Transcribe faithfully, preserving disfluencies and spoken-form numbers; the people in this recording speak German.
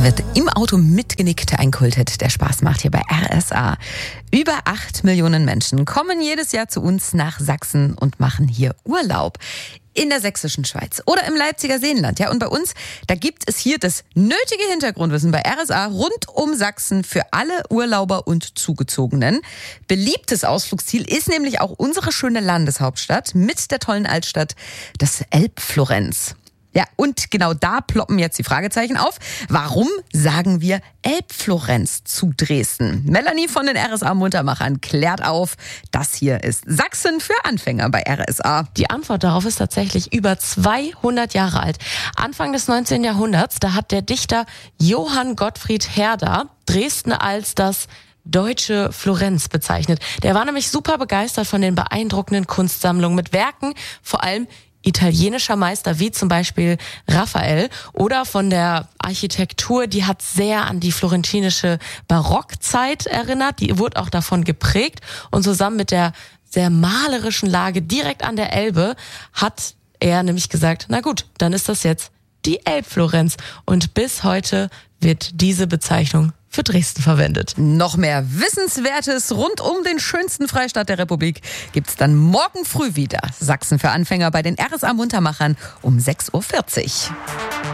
wird im Auto mitgenickt, ein Kulthit, der Spaß macht hier bei R S A. Über acht Millionen Menschen kommen jedes Jahr zu uns nach Sachsen und machen hier Urlaub. In der sächsischen Schweiz oder im Leipziger Seenland. Ja, und bei uns, da gibt es hier das nötige Hintergrundwissen bei R S A rund um Sachsen für alle Urlauber und Zugezogenen. Beliebtes Ausflugsziel ist nämlich auch unsere schöne Landeshauptstadt mit der tollen Altstadt, das Elbflorenz. Ja, und genau da ploppen jetzt die Fragezeichen auf. Warum sagen wir Elbflorenz zu Dresden? Melanie von den R S A-Muntermachern klärt auf. Das hier ist Sachsen für Anfänger bei R S A. Die Antwort darauf ist tatsächlich über zweihundert Jahre alt. Anfang des neunzehnten Jahrhunderts, da hat der Dichter Johann Gottfried Herder Dresden als das deutsche Florenz bezeichnet. Der war nämlich super begeistert von den beeindruckenden Kunstsammlungen mit Werken, vor allem italienischer Meister wie zum Beispiel Raphael, oder von der Architektur, die hat sehr an die florentinische Barockzeit erinnert, die wurde auch davon geprägt, und zusammen mit der sehr malerischen Lage direkt an der Elbe hat er nämlich gesagt, na gut, dann ist das jetzt die Elbflorenz, und bis heute wird diese Bezeichnung für Dresden verwendet. Noch mehr Wissenswertes rund um den schönsten Freistaat der Republik gibt's dann morgen früh wieder. Sachsen für Anfänger bei den R S A-Muntermachern um sechs Uhr vierzig.